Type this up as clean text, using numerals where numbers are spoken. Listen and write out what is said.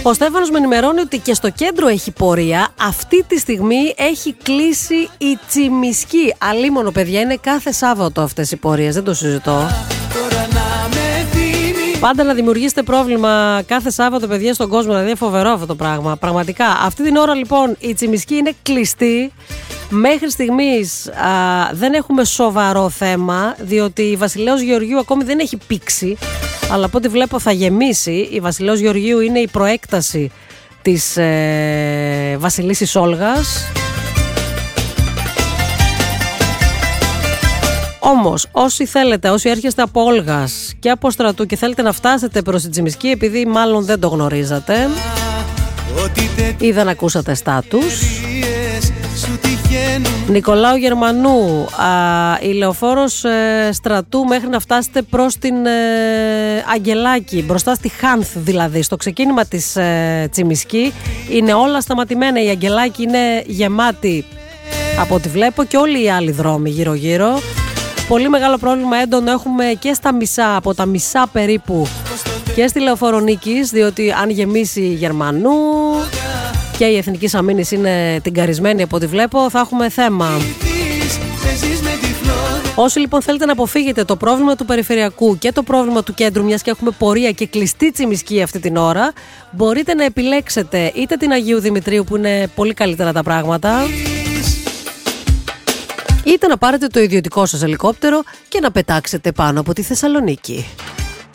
Ο Στέφανος με ενημερώνει ότι και στο κέντρο έχει πορεία. Αυτή τη στιγμή έχει κλείσει η Τσιμισκή. Αλίμονο, παιδιά, είναι κάθε Σάββατο αυτές οι πορείες, δεν το συζητώ. Πάντα να δημιουργήσετε πρόβλημα κάθε Σάββατο, παιδιά, στον κόσμο. Δηλαδή, είναι φοβερό αυτό το πράγμα. Πραγματικά. Αυτή την ώρα, λοιπόν, η Τσιμισκή είναι κλειστή. Μέχρι στιγμής δεν έχουμε σοβαρό θέμα, διότι η Βασιλέως Γεωργίου ακόμη δεν έχει πήξει. Αλλά από ό,τι βλέπω θα γεμίσει. Η Βασιλέως Γεωργίου είναι η προέκταση της Βασιλίσσης Όλγας. Όμως, όσοι θέλετε, όσοι έρχεστε από Όλγας και από Στρατού και θέλετε να φτάσετε προς την Τσιμισκή, επειδή μάλλον δεν το γνωρίζατε ή δεν ακούσατε στάτους, Νικολάου Γερμανού, η λεωφόρος Στρατού μέχρι να φτάσετε προς την Αγγελάκη, μπροστά στη Χάνθ δηλαδή, στο ξεκίνημα της Τσιμισκή, είναι όλα σταματημένα. Η Αγγελάκη είναι γεμάτη από ό,τι βλέπω και όλοι οι άλλοι δρόμοι γύρω-γύρω. Πολύ μεγάλο πρόβλημα έντονο έχουμε και στα μισά, από τα μισά περίπου, και στη Λεωφόρο Νίκης, διότι αν γεμίσει Γερμανού και η Εθνικής Αμήνης είναι τυγκαρισμένη από ό,τι βλέπω, θα έχουμε θέμα. Όσοι λοιπόν θέλετε να αποφύγετε το πρόβλημα του περιφερειακού και το πρόβλημα του κέντρου, μιας και έχουμε πορεία και κλειστή Τσιμισκή αυτή την ώρα, μπορείτε να επιλέξετε είτε την Αγίου Δημητρίου, που είναι πολύ καλύτερα τα πράγματα, είτε να πάρετε το ιδιωτικό σας ελικόπτερο και να πετάξετε πάνω από τη Θεσσαλονίκη.